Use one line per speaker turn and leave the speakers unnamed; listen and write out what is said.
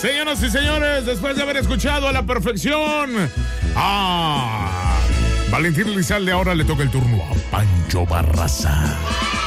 Señoras y señores, después de haber escuchado a la perfección a Valentín Elizalde, ahora le toca el turno a Pancho Barraza.